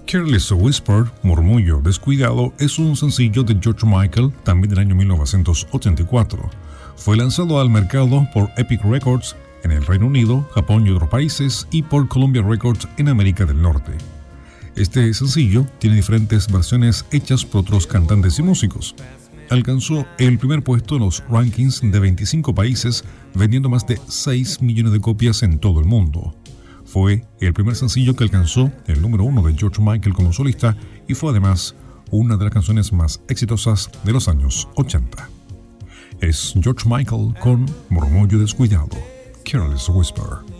Careless Whisper, Murmullo Descuidado, es un sencillo de George Michael, también del año 1984. Fue lanzado al mercado por Epic Records en el Reino Unido, Japón y otros países, y por Columbia Records en América del Norte. Este sencillo tiene diferentes versiones hechas por otros cantantes y músicos. Alcanzó el primer puesto en los rankings de 25 países, vendiendo más de 6 millones de copias en todo el mundo. Fue el primer sencillo que alcanzó el número 1 de George Michael como solista y fue además una de las canciones más exitosas de los años 80. Es George Michael con Murmullo Descuidado, Careless Whisper.